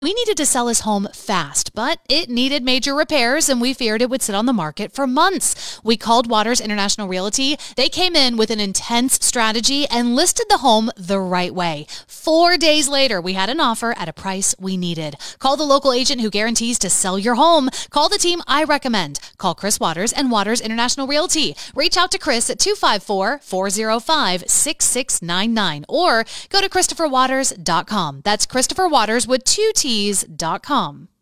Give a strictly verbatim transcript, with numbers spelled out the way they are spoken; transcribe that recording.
We needed to sell his home fast, but it needed major repairs, and we feared it would sit on the market for months. We called Waters International Realty. They came in with an intense strategy and listed the home the right way. Four days later, we had an offer at a price we needed. Call the local agent who guarantees to sell your home. Call the team I recommend. Call Chris Waters and Waters International Realty. Reach out to Chris at two five four, four oh five, six six nine nine or go to christopher waters dot com. That's Christopher Waters with two T's dot com.